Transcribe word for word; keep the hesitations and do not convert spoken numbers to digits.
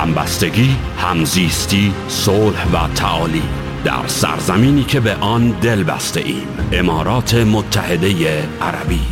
همبستگی، همزیستی، صلح و تعالی در سرزمینی که به آن دل بسته ایم، امارات متحده عربی.